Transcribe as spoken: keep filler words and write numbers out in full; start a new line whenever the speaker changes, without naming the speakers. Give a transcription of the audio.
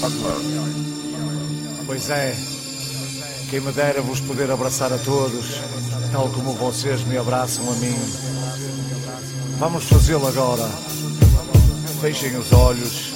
Pois é, quem me dera vos poder abraçar a todos, tal como vocês me abraçam a mim. Vamos fazê-lo agora. Fechem os olhos